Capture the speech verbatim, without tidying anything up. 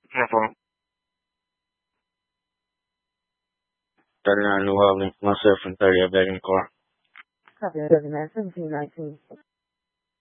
My phone. thirty-nine New Orleans. Myself and thirty are back in the car. Copy thirty-nine seventeen nineteen.